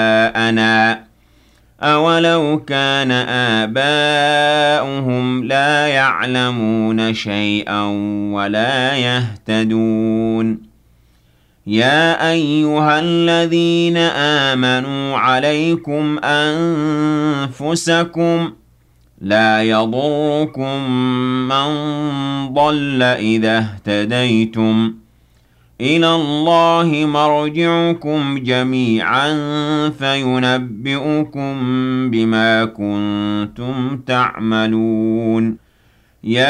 أنا أولو كان آباؤهم لا يعلمون شيئا ولا يهتدون يا أيها الذين آمنوا عليكم أنفسكم لا يضركم من ضل إذا اهتديتم إلى الله مرجعكم جميعا فينبئكم بما كنتم تعملون